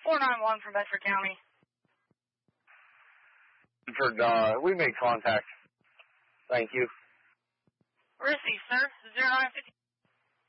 491 from Bedford County. Bedford, we made contact. Thank you. Received, sir. 0950.